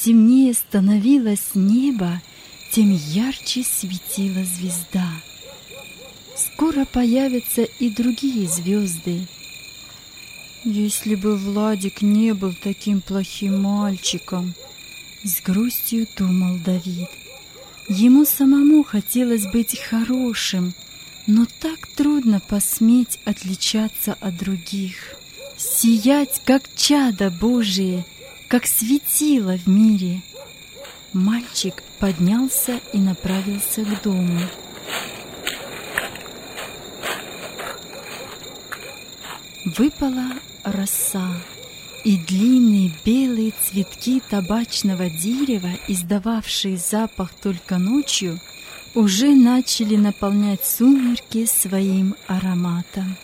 темнее становилось небо, тем ярче светила звезда. Скоро появятся и другие звезды. Если бы Владик не был таким плохим мальчиком, с грустью думал Давид. Ему самому хотелось быть хорошим, но так трудно посметь отличаться от других, сиять, как чадо Божие, как светило в мире. Мальчик поднялся и направился к дому. Выпала роса, и длинные белые цветки табачного дерева, издававшие запах только ночью, уже начали наполнять сумерки своим ароматом.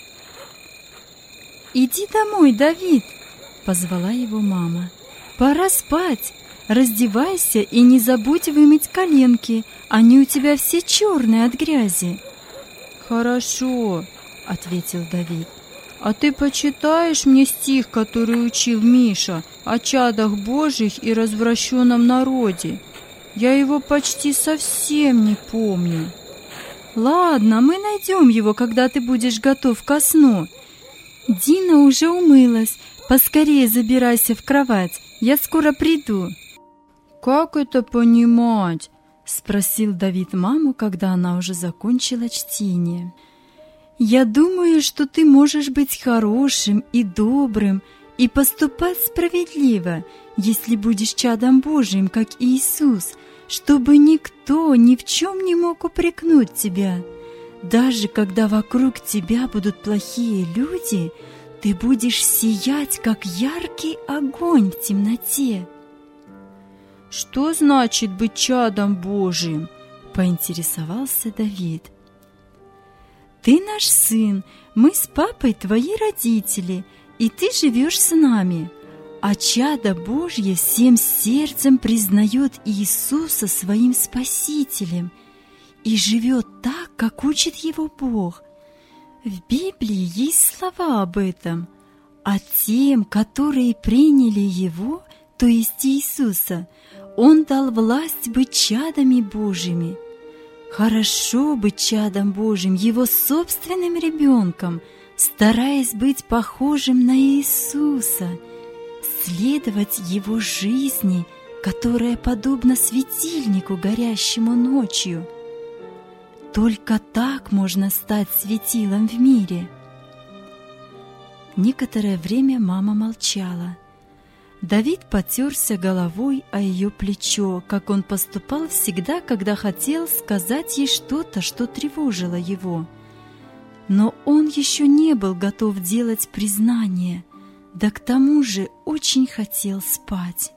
«Иди домой, Давид!» — позвала его мама. «Пора спать! Раздевайся и не забудь вымыть коленки, они у тебя все черные от грязи». «Хорошо», — ответил Давид. «А ты почитаешь мне стих, который учил Миша о чадах Божьих и развращенном народе? Я его почти совсем не помню». «Ладно, мы найдем его, когда ты будешь готов ко сну. Дина уже умылась. Поскорее забирайся в кровать, я скоро приду». «Как это понимать?» — спросил Давид маму, когда она уже закончила чтение. «Я думаю, что ты можешь быть хорошим и добрым и поступать справедливо, если будешь чадом Божьим, как Иисус, чтобы никто ни в чем не мог упрекнуть тебя. Даже когда вокруг тебя будут плохие люди, ты будешь сиять, как яркий огонь в темноте». «Что значит быть чадом Божьим?» — поинтересовался Давид. «Ты наш сын, мы с папой твои родители, и ты живешь с нами. А чадо Божье всем сердцем признает Иисуса своим Спасителем и живет так, как учит его Бог. В Библии есть слова об этом. А тем, которые приняли Его, то есть Иисуса, Он дал власть быть чадами Божьими. Хорошо быть чадом Божьим, Его собственным ребенком, стараясь быть похожим на Иисуса, следовать Его жизни, которая подобна светильнику, горящему ночью. Только так можно стать светилом в мире». Некоторое время мама молчала. Давид потерся головой о ее плечо, как он поступал всегда, когда хотел сказать ей что-то, что тревожило его. Но он еще не был готов делать признание, да к тому же очень хотел спать.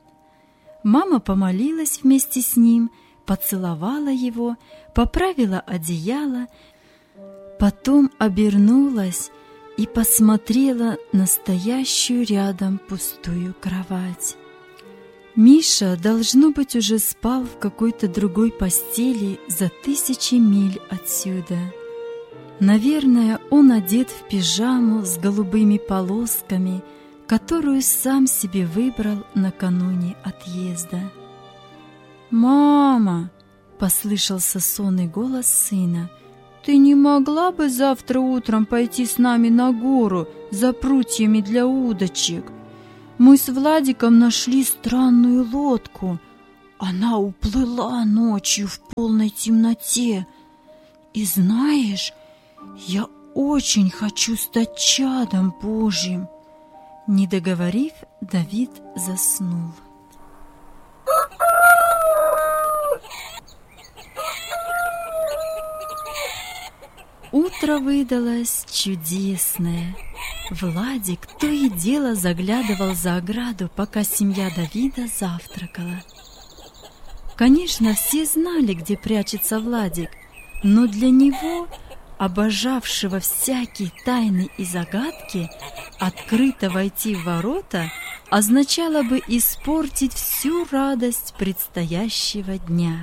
Мама помолилась вместе с ним, поцеловала его, поправила одеяло, потом обернулась и посмотрела на стоящую рядом пустую кровать. Миша, должно быть, уже спал в какой-то другой постели за 1000 миль отсюда. Наверное, он одет в пижаму с голубыми полосками, которую сам себе выбрал накануне отъезда. «Мама!» — послышался сонный голос сына. «Ты не могла бы завтра утром пойти с нами на гору за прутьями для удочек? Мы с Владиком нашли странную лодку. Она уплыла ночью в полной темноте. И знаешь, я очень хочу стать чадом Божьим». Не договорив, Давид заснул. Утро выдалось чудесное. Владик то и дело заглядывал за ограду, пока семья Давида завтракала. Конечно, все знали, где прячется Владик, но для него, обожавшего всякие тайны и загадки, открыто войти в ворота означало бы испортить всю радость предстоящего дня.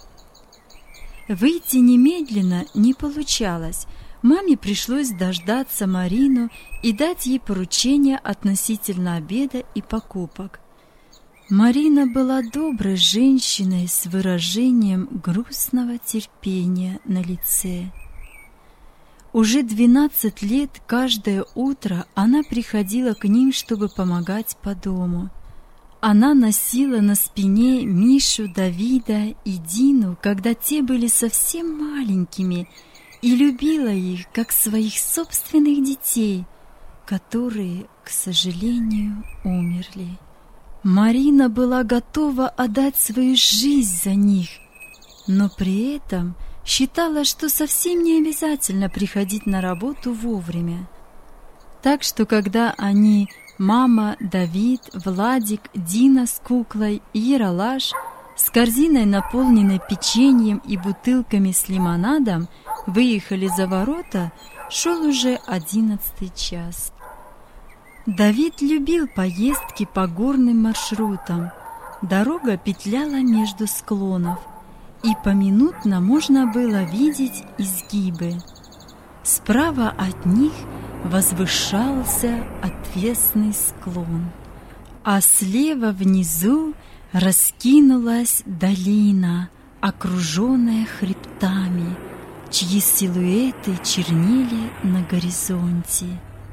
Выйти немедленно не получалось. Маме пришлось дождаться Марину и дать ей поручение относительно обеда и покупок. Марина была доброй женщиной с выражением грустного терпения на лице. Уже 12 лет каждое утро она приходила к ним, чтобы помогать по дому. Она носила на спине Мишу, Давида и Дину, когда те были совсем маленькими, и любила их, как своих собственных детей, которые, к сожалению, умерли. Марина была готова отдать свою жизнь за них, но при этом считала, что совсем не обязательно приходить на работу вовремя. Так что, когда они, мама, Давид, Владик, Дина с куклой и Ералаш, с корзиной, наполненной печеньем и бутылками с лимонадом, выехали за ворота, шел уже 11-й час. Давид любил поездки по горным маршрутам. Дорога петляла между склонов, и поминутно можно было видеть изгибы. Справа от них возвышался отвесный склон, а слева внизу раскинулась долина, окруженная хребтами, чьи силуэты чернели на горизонте.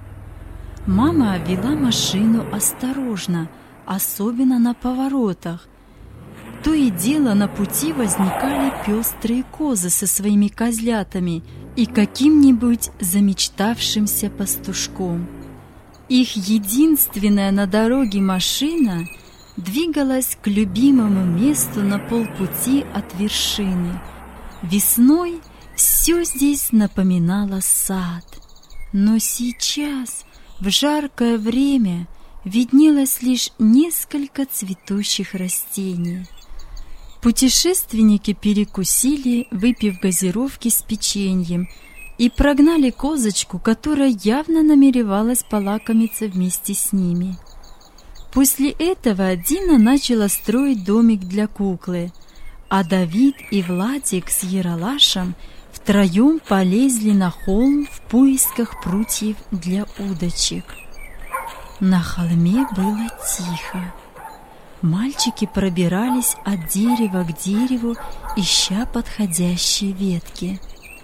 Мама вела машину осторожно, особенно на поворотах. То и дело на пути возникали пестрые козы со своими козлятами и каким-нибудь замечтавшимся пастушком. Их единственная на дороге машина двигалась к любимому месту на полпути от вершины. Весной все здесь напоминало сад, но сейчас, в жаркое время, виднелось лишь несколько цветущих растений. Путешественники перекусили, выпив газировки с печеньем, и прогнали козочку, которая явно намеревалась полакомиться вместе с ними. После этого Дина начала строить домик для куклы, а Давид и Владик с Ералашем втроем полезли на холм в поисках прутьев для удочек. На холме было тихо. Мальчики пробирались от дерева к дереву, ища подходящие ветки.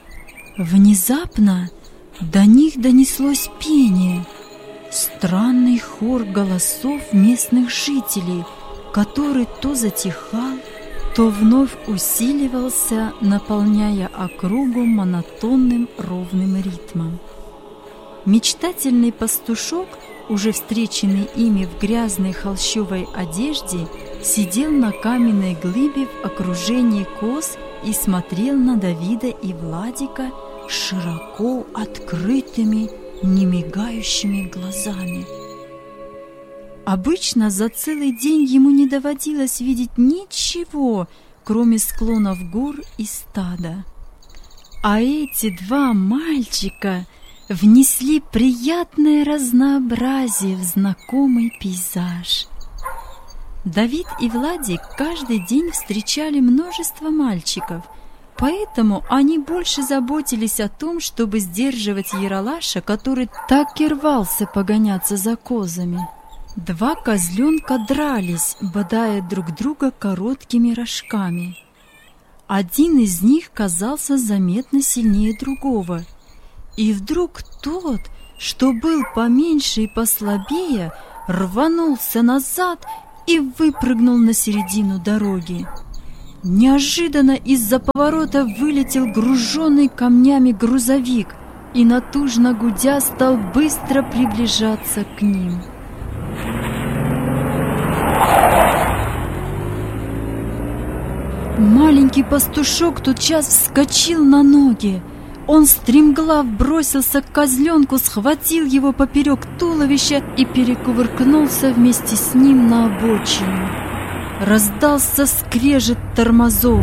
Внезапно до них донеслось пение, странный хор голосов местных жителей, который то затихал, то вновь усиливался, наполняя округу монотонным ровным ритмом. Мечтательный пастушок, уже встреченный ими в грязной холщовой одежде, сидел на каменной глыбе в окружении коз и смотрел на Давида и Владика широко открытыми, немигающими глазами. Обычно за целый день ему не доводилось видеть ничего, кроме склонов гор и стада. А эти два мальчика внесли приятное разнообразие в знакомый пейзаж. Давид и Владик каждый день встречали множество мальчиков, поэтому они больше заботились о том, чтобы сдерживать Ералаша, который так и рвался погоняться за козами. Два козленка дрались, бодая друг друга короткими рожками. Один из них казался заметно сильнее другого, и вдруг тот, что был поменьше и послабее, рванулся назад и выпрыгнул на середину дороги. Неожиданно из-за поворота вылетел груженный камнями грузовик и, натужно гудя, стал быстро приближаться к ним. Маленький пастушок тотчас вскочил на ноги. Он стремглав бросился к козленку, схватил его поперек туловища и перекувыркнулся вместе с ним на обочину. Раздался скрежет тормозов.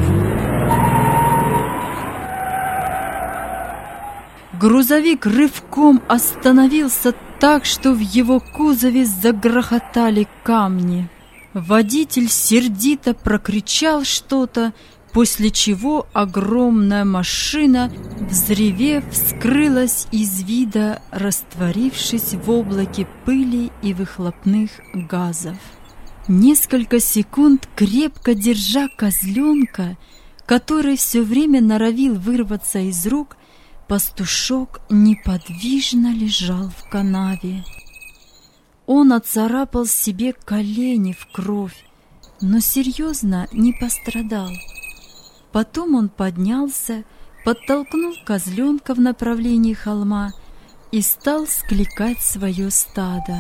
Грузовик рывком остановился так, что в его кузове загрохотали камни. Водитель сердито прокричал что-то, после чего огромная машина, взревев, скрылась из вида, растворившись в облаке пыли и выхлопных газов. Несколько секунд, крепко держа козленка, который все время норовил вырваться из рук, пастушок неподвижно лежал в канаве. Он оцарапал себе колени в кровь, но серьезно не пострадал. Потом он поднялся, подтолкнул козленка в направлении холма и стал скликать свое стадо.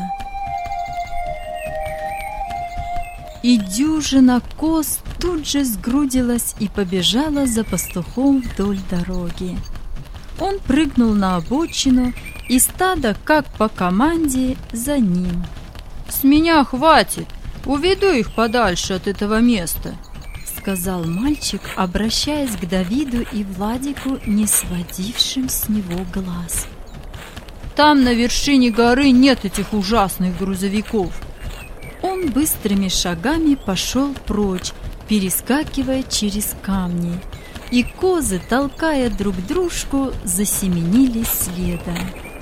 И дюжина коз тут же сгрудилась и побежала за пастухом вдоль дороги. Он прыгнул на обочину, и стадо, как по команде, за ним. «С меня хватит! Уведу их подальше от этого места!» — сказал мальчик, обращаясь к Давиду и Владику, не сводившим с него глаз. «Там на вершине горы нет этих ужасных грузовиков!» Он быстрыми шагами пошел прочь, перескакивая через камни, и козы, толкая друг дружку, засеменили следом.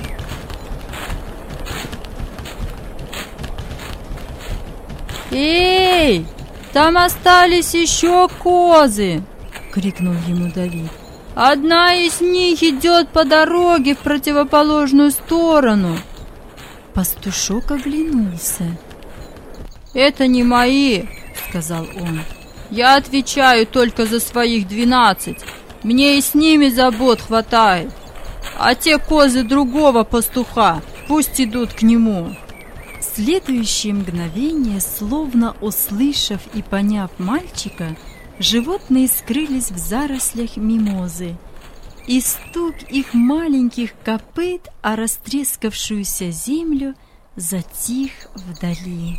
«Эй, там остались еще козы!» — крикнул ему Давид. «Одна из них идет по дороге в противоположную сторону!» Пастушок оглянулся. «Это не мои!» — сказал он. «Я отвечаю только за своих 12. Мне и с ними забот хватает. А те козы другого пастуха, пусть идут к нему». В следующее мгновение, словно услышав и поняв мальчика, животные скрылись в зарослях мимозы, и стук их маленьких копыт о растрескавшуюся землю затих вдали.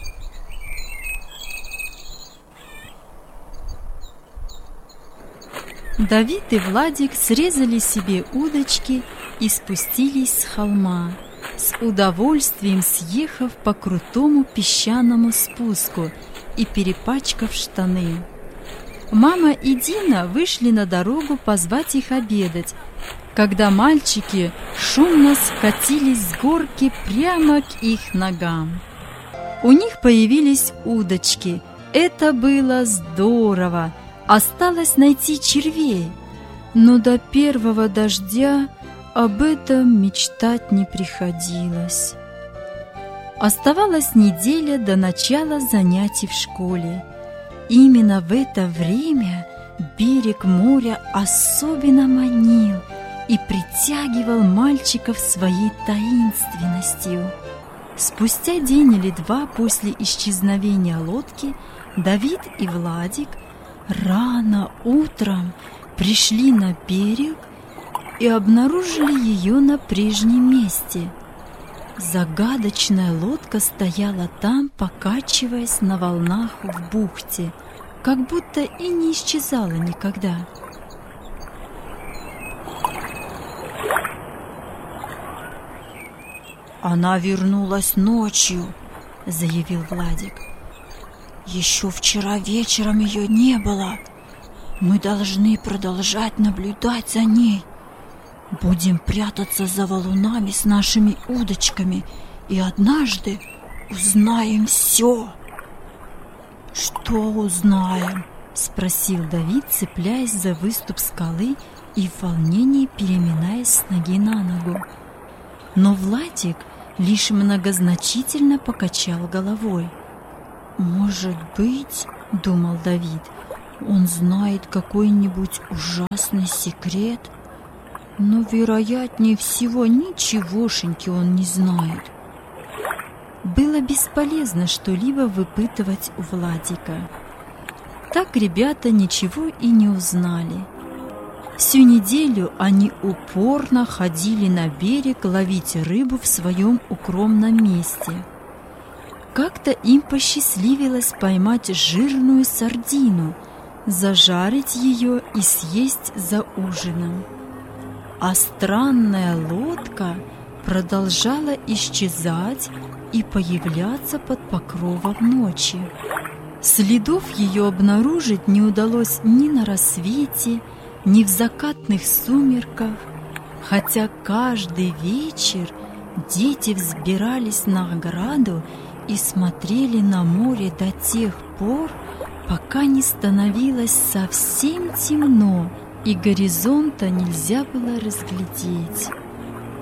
Давид и Владик срезали себе удочки и спустились с холма, с удовольствием съехав по крутому песчаному спуску и перепачкав штаны. Мама и Дина вышли на дорогу позвать их обедать, когда мальчики шумно скатились с горки прямо к их ногам. У них появились удочки. Это было здорово! Осталось найти червей, но до первого дождя об этом мечтать не приходилось. Оставалась неделя до начала занятий в школе. Именно в это время берег моря особенно манил и притягивал мальчиков своей таинственностью. Спустя день или два после исчезновения лодки Давид и Владик рано утром пришли на берег и обнаружили ее на прежнем месте. Загадочная лодка стояла там, покачиваясь на волнах в бухте, как будто и не исчезала никогда. «Она вернулась ночью», — заявил Владик. «Еще вчера вечером ее не было. Мы должны продолжать наблюдать за ней. Будем прятаться за валунами с нашими удочками, и однажды узнаем все». «Что узнаем?» — спросил Давид, цепляясь за выступ скалы и в волнении переминаясь с ноги на ногу. Но Владик лишь многозначительно покачал головой. «Может быть, — думал Давид, — он знает какой-нибудь ужасный секрет, но, вероятнее всего, ничегошеньки он не знает». Было бесполезно что-либо выпытывать у Владика. Так ребята ничего и не узнали. Всю неделю они упорно ходили на берег ловить рыбу в своем укромном месте. Как-то им посчастливилось поймать жирную сардину, зажарить ее и съесть за ужином. А странная лодка продолжала исчезать и появляться под покровом ночи. Следов ее обнаружить не удалось ни на рассвете, ни в закатных сумерках, хотя каждый вечер дети взбирались на ограду и смотрели на море до тех пор, пока не становилось совсем темно, и горизонта нельзя было разглядеть.